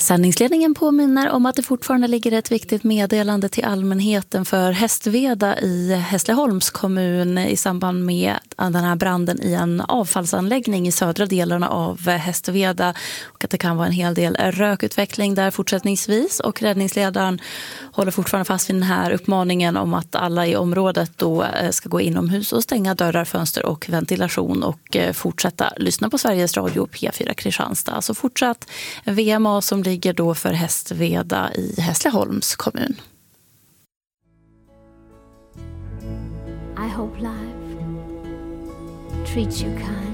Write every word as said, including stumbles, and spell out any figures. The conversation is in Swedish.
Sändningsledningen påminner om att det fortfarande ligger ett viktigt meddelande till allmänheten för Hästveda i Hässleholms kommun i samband med den här branden i en avfallsanläggning i södra delarna av Hästveda, och att det kan vara en hel del rökutveckling där fortsättningsvis, och räddningsledaren håller fortfarande fast vid den här uppmaningen om att alla i området då ska gå inomhus och stänga dörrar, fönster och ventilation och fortsätta lyssna på Sveriges Radio P fyra Kristianstad. Så fortsatt V M A som ligger då för Hästveda i Hässleholms kommun. I hope life treats you kind.